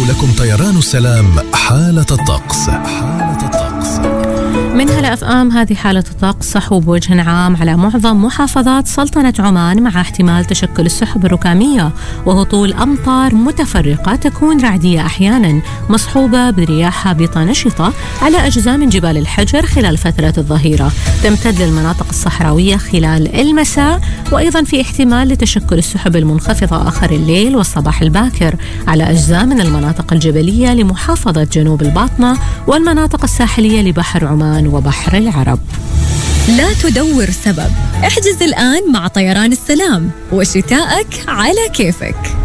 يقدم لكم طيران السلام حالة الطقس. من هلا FM هذه حالة الطقس. صحو بوجه عام على معظم محافظات سلطنة عمان، مع احتمال تشكل السحب الركامية وهطول أمطار متفرقة تكون رعدية أحيانا مصحوبة برياح هابطة نشطة على أجزاء من جبال الحجر خلال فترة الظهيرة. تمتد للمناطق الصحراوية خلال المساء، وأيضا في احتمال لتشكل السحب المنخفضة آخر الليل والصباح الباكر على أجزاء من المناطق الجبلية لمحافظة جنوب الباطنة والمناطق الساحلية لبحر عمان وبحر العرب. لا تدور سبب، احجز الآن مع طيران السلام، وشتاءك على كيفك.